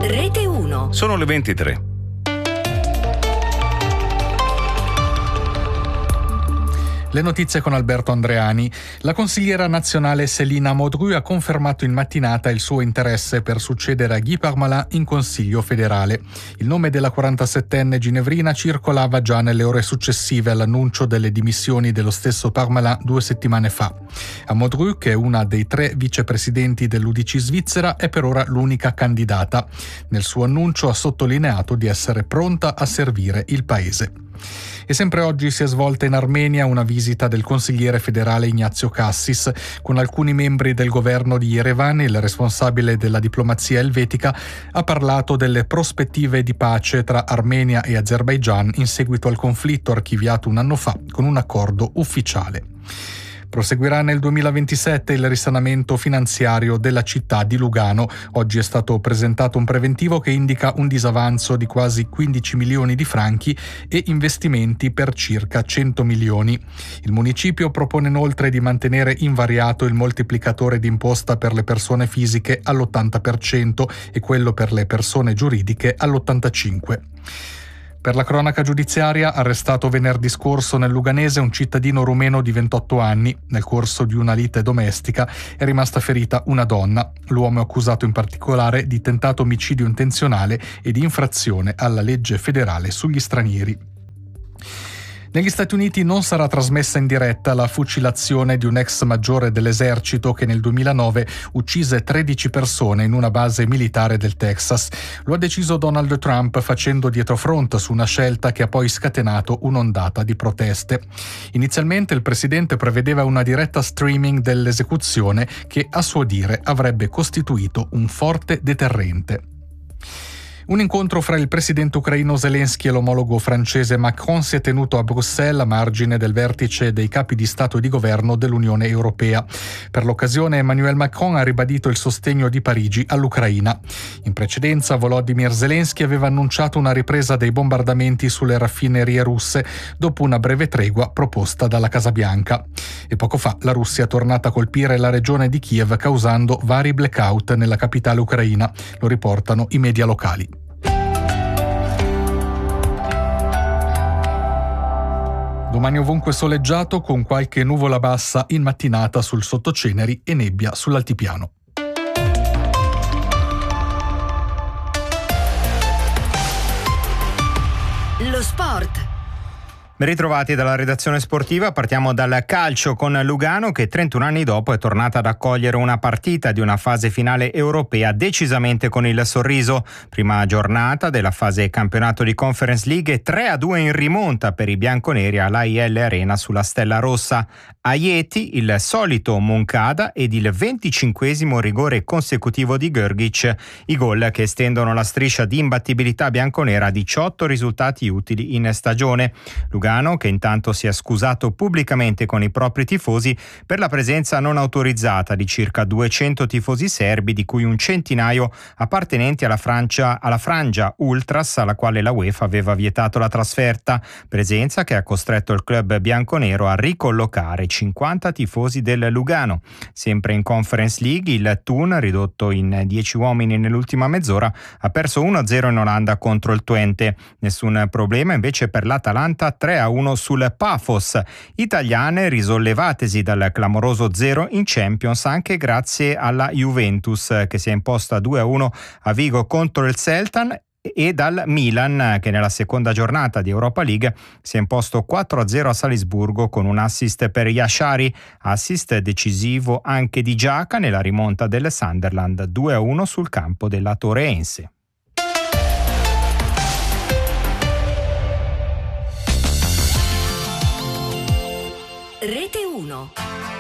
Rete 1. Sono le 23. Le notizie con Alberto Andreani. La consigliera nazionale Céline Amodru ha confermato in mattinata il suo interesse per succedere a Guy Parmelin in Consiglio federale. Il nome della 47enne ginevrina circolava già nelle ore successive all'annuncio delle dimissioni dello stesso Parmelin 2 settimane fa. Amodru, che è una dei 3 vicepresidenti dell'UDC svizzera, è per ora l'unica candidata. Nel suo annuncio ha sottolineato di essere pronta a servire il paese. E sempre oggi si è svolta in Armenia una visita del consigliere federale Ignazio Cassis. Con alcuni membri del governo di Yerevan, il responsabile della diplomazia elvetica ha parlato delle prospettive di pace tra Armenia e Azerbaigian in seguito al conflitto archiviato un anno fa con un accordo ufficiale. Proseguirà nel 2027 il risanamento finanziario della città di Lugano. Oggi è stato presentato un preventivo che indica un disavanzo di quasi 15 milioni di franchi e investimenti per circa 100 milioni. Il municipio propone inoltre di mantenere invariato il moltiplicatore d'imposta per le persone fisiche all'80% e quello per le persone giuridiche all'85%. Per la cronaca giudiziaria, arrestato venerdì scorso nel Luganese un cittadino rumeno di 28 anni. Nel corso di una lite domestica è rimasta ferita una donna. L'uomo è accusato in particolare di tentato omicidio intenzionale e di infrazione alla legge federale sugli stranieri. Negli Stati Uniti non sarà trasmessa in diretta la fucilazione di un ex maggiore dell'esercito che nel 2009 uccise 13 persone in una base militare del Texas. Lo ha deciso Donald Trump facendo dietrofront su una scelta che ha poi scatenato un'ondata di proteste. Inizialmente il presidente prevedeva una diretta streaming dell'esecuzione che, a suo dire, avrebbe costituito un forte deterrente. Un incontro fra il presidente ucraino Zelensky e l'omologo francese Macron si è tenuto a Bruxelles a margine del vertice dei capi di Stato e di Governo dell'Unione Europea. Per l'occasione Emmanuel Macron ha ribadito il sostegno di Parigi all'Ucraina. In precedenza Volodymyr Zelensky aveva annunciato una ripresa dei bombardamenti sulle raffinerie russe dopo una breve tregua proposta dalla Casa Bianca. E poco fa la Russia è tornata a colpire la regione di Kiev causando vari blackout nella capitale ucraina. Lo riportano i media locali. Domani ovunque soleggiato con qualche nuvola bassa in mattinata sul sottoceneri e nebbia sull'altipiano. Lo sport. Ben ritrovati dalla redazione sportiva, partiamo dal calcio con Lugano che 31 anni dopo è tornata ad accogliere una partita di una fase finale europea decisamente con il sorriso. Prima giornata della fase campionato di Conference League, 3-2 in rimonta per i bianconeri all'AIL Arena sulla Stella Rossa. A Ieti il solito Moncada ed il 25esimo rigore consecutivo di Grgic, i gol che estendono la striscia di imbattibilità bianconera a 18 risultati utili in stagione. Lugano, che intanto si è scusato pubblicamente con i propri tifosi per la presenza non autorizzata di circa 200 tifosi serbi, di cui un centinaio appartenenti alla frangia Ultras, alla quale la UEFA aveva vietato la trasferta, presenza che ha costretto il club bianconero a ricollocare 50 tifosi del Lugano. Sempre in Conference League, il Thun, ridotto in 10 uomini nell'ultima mezz'ora, ha perso 1-0 in Olanda contro il Twente. Nessun problema invece per l'Atalanta, 3-1 sul Pafos. Italiane risollevatesi dal clamoroso 0 in Champions anche grazie alla Juventus, che si è imposta 2-1 a Vigo contro il Celtan, e dal Milan, che nella seconda giornata di Europa League si è imposto 4-0 a Salisburgo con un assist per Yashari, assist decisivo anche di Giaca nella rimonta del Sunderland 2-1 sul campo della Torreense. Rete 1.